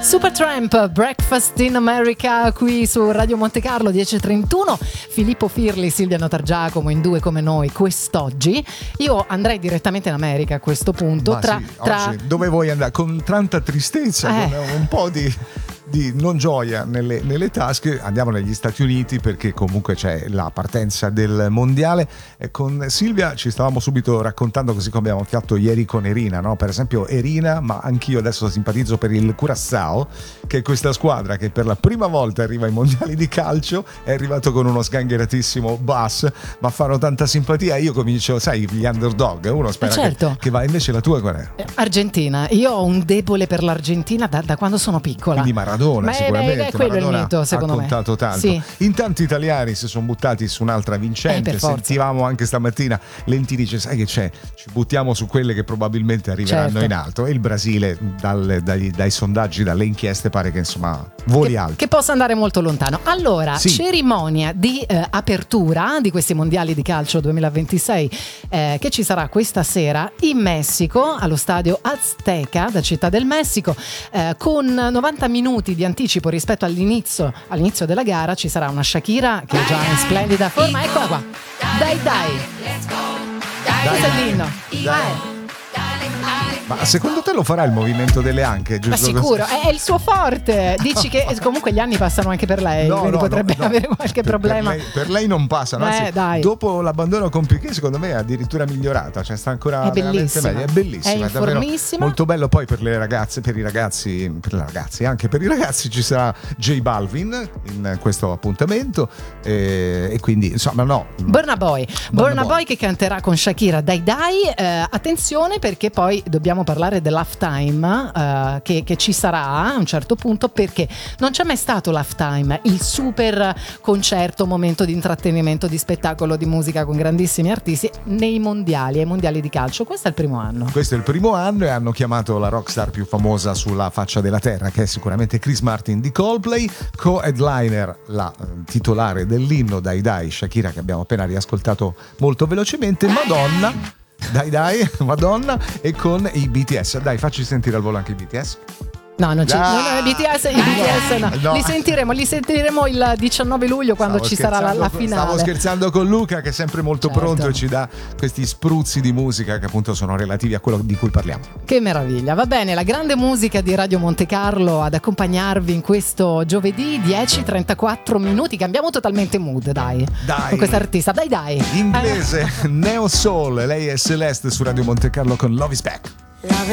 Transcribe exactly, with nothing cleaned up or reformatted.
Supertramp, Breakfast in America, qui su Radio Monte Carlo, dieci e trentuno. Filippo Firli, Silvia Notargiacomo in due come noi quest'oggi. Io andrei direttamente in America a questo punto. Tra, sì, tra... Oggi, dove vuoi andare? Con tanta tristezza, eh. con un po' di... di non gioia nelle, nelle tasche, andiamo negli Stati Uniti perché comunque c'è la partenza del mondiale. E con Silvia ci stavamo subito raccontando, così come abbiamo fatto ieri con Erina, no? Per esempio Erina, ma anch'io adesso simpatizzo per il Curaçao, che è questa squadra che per la prima volta arriva ai mondiali di calcio, è arrivato con uno sgangheratissimo bus, ma fanno tanta simpatia. Io comincio, sai, gli underdog, uno spera eh certo. che, che va. Invece la tua qual è? Argentina. Io ho un debole per l'Argentina da, da quando sono piccola. Quindi Maradona, ma sicuramente è, è quello Maradona il mito, secondo ha me. contato tanto. Sì. In tanti italiani si sono buttati su un'altra vincente. Eh, Sentivamo anche stamattina Lenti dice: sai che c'è? Ci buttiamo su quelle che probabilmente arriveranno certo. in alto. E il Brasile dal, dai, dai sondaggi, dalle inchieste pare che insomma voli che, alto. Che possa andare molto lontano. Allora, sì. cerimonia di eh, apertura di questi mondiali di calcio duemilaventisei eh, che ci sarà questa sera in Messico, allo stadio Azteca da Città del Messico, eh, con novanta minuti di anticipo rispetto all'inizio, all'inizio della gara. Ci sarà una Shakira che è già in splendida forma. Eccola qua. Dai dai. Questo è l'inno. Dai. Ma secondo te lo farà il movimento delle anche? Ma Giusto? sicuro, è il suo forte. Dici che comunque gli anni passano anche per lei, No, quindi no, potrebbe no, no. avere qualche per, problema. Per lei, per lei non passano, anzi, eh, dai. dopo l'abbandono con Piquet secondo me è addirittura migliorata, cioè sta ancora è veramente bellissima. meglio, è bellissima, È informissima. Molto bello. Poi per le ragazze, per i ragazzi, per le ragazze, anche per i ragazzi ci sarà J Balvin in questo appuntamento e, e quindi insomma no. Burna Boy, Burna Burna Boy. Boy che canterà con Shakira Dai Dai. Eh, attenzione perché poi dobbiamo parlare dell'halftime uh, che, che ci sarà a un certo punto, perché non c'è mai stato l'halftime, il super concerto, momento di intrattenimento, di spettacolo, di musica con grandissimi artisti nei mondiali, ai mondiali di calcio. Questo è il primo anno. Questo è il primo anno e hanno chiamato la rockstar più famosa sulla faccia della terra, che è sicuramente Chris Martin di Coldplay, co-headliner, la eh, titolare dell'inno Dai Dai, Shakira, che abbiamo appena riascoltato molto velocemente, Madonna, Dai Dai, Madonna, e con i B T S. Dai, facci sentire al volo anche i B T S. No, non ci, Ah, no, no, i B T S, i B T S no. no. Li sentiremo, li sentiremo il diciannove luglio quando Stavo ci sarà la, la scherzando- finale. Stavo scherzando con Luca, che è sempre molto Certo. pronto e ci dà questi spruzzi di musica che appunto sono relativi a quello di cui parliamo. Che meraviglia, va bene, la grande musica di Radio Monte Carlo ad accompagnarvi in questo giovedì, dieci e trentaquattro minuti. Cambiamo totalmente mood, dai, Dai. con questa artista, dai dai. Inglese, Neo Soul, lei è Celeste su Radio Monte Carlo con Love is Back. Love